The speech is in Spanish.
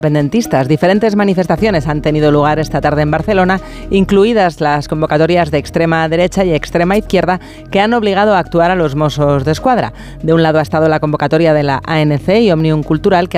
Independentistas. Diferentes manifestaciones han tenido lugar esta tarde en Barcelona, incluidas las convocatorias de extrema derecha y extrema izquierda que han obligado a actuar a los Mossos d'Esquadra. De un lado ha estado la convocatoria de la ANC y Òmnium Cultural, que